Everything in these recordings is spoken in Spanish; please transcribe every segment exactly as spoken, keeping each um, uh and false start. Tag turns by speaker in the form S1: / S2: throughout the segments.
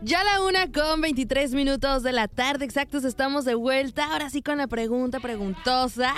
S1: Ya la una con veintitrés minutos de la tarde exactos, estamos de vuelta, ahora sí con la pregunta preguntosa.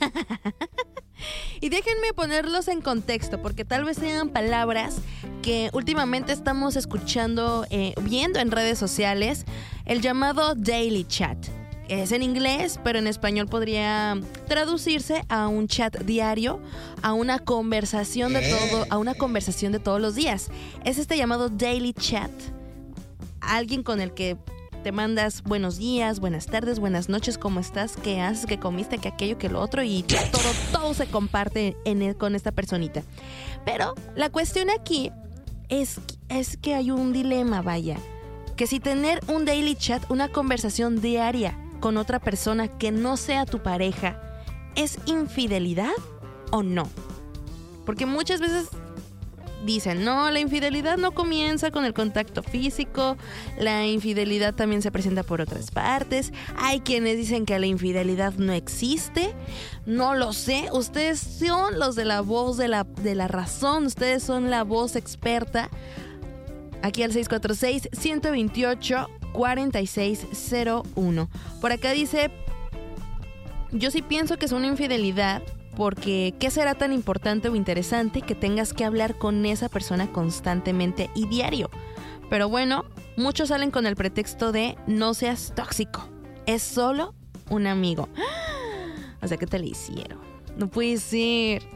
S1: Y déjenme ponerlos en contexto, porque tal vez sean palabras que últimamente estamos escuchando, eh, viendo en redes sociales, el llamado daily chat. Es en inglés, pero en español podría traducirse a un chat diario, a una conversación de todo, a una conversación de todos los días. Es este llamado daily chat. Alguien con el que te mandas buenos días, buenas tardes, buenas noches, ¿cómo estás? ¿Qué haces? ¿Qué comiste? ¿Qué aquello? ¿Qué lo otro? Y todo, todo se comparte en el, con esta personita. Pero la cuestión aquí es, es que hay un dilema, vaya. Que si tener un daily chat, una conversación diaria con otra persona que no sea tu pareja, ¿es infidelidad o no? Porque muchas veces dicen, no, la infidelidad no comienza con el contacto físico, la infidelidad también se presenta por otras partes. Hay quienes dicen que la infidelidad no existe, no lo sé. Ustedes son los de la voz de la, de la razón, ustedes son la voz experta. Aquí al seis cuatro seis, uno dos ocho, cuatro seis cero uno. Por acá dice, yo sí pienso que es una infidelidad. Porque, ¿qué será tan importante o interesante que tengas que hablar con esa persona constantemente y diario? Pero bueno, muchos salen con el pretexto de no seas tóxico, es solo un amigo. O sea, ¿qué te le hicieron? No puede ser.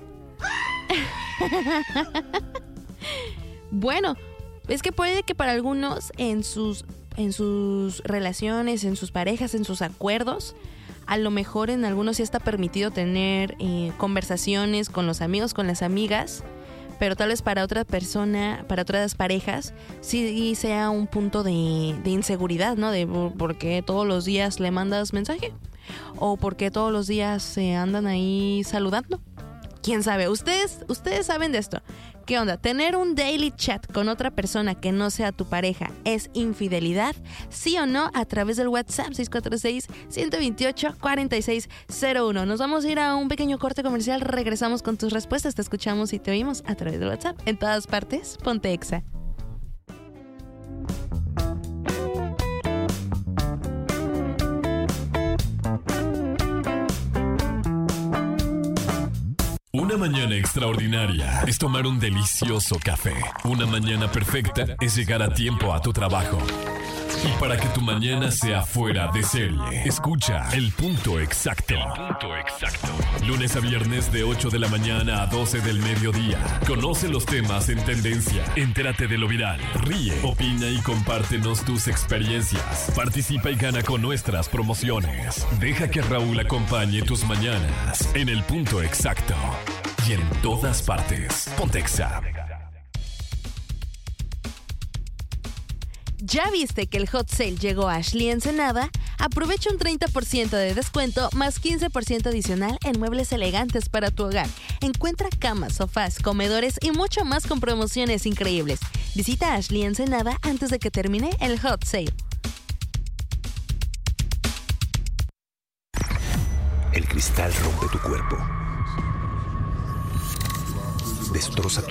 S1: Bueno, es que puede que para algunos en sus, en sus relaciones, en sus parejas, en sus acuerdos, a lo mejor en algunos sí está permitido tener eh, conversaciones con los amigos, con las amigas, pero tal vez para otra persona, para otras parejas, sí sea un punto de, de inseguridad, ¿no? De por qué todos los días le mandas mensaje o por qué todos los días se andan ahí saludando. ¿Quién sabe? Ustedes, ustedes saben de esto. ¿Qué onda? ¿Tener un daily chat con otra persona que no sea tu pareja es infidelidad? ¿Sí o no? A través del WhatsApp seis cuatro seis, uno dos ocho, cuatro seis cero uno. Nos vamos a ir a un pequeño corte comercial. Regresamos con tus respuestas. Te escuchamos y te oímos a través del WhatsApp. En todas partes, ponte Exa.
S2: Una mañana extraordinaria es tomar un delicioso café. Una mañana perfecta es llegar a tiempo a tu trabajo. Y para que tu mañana sea fuera de serie, escucha El Punto Exacto. El Punto Exacto. Lunes a viernes de ocho de la mañana a doce del mediodía. Conoce los temas en tendencia. Entérate de lo viral. Ríe, opina y compártenos tus experiencias. Participa y gana con nuestras promociones. Deja que Raúl acompañe tus mañanas en El Punto Exacto. Y en todas partes. Ponte Exa.
S1: ¿Ya viste que el hot sale llegó a Ashley Ensenada? Aprovecha un treinta por ciento de descuento más quince por ciento adicional en muebles elegantes para tu hogar. Encuentra camas, sofás, comedores y mucho más con promociones increíbles. Visita Ashley Ensenada antes de que termine el hot sale.
S3: El cristal rompe tu cuerpo. Destroza tu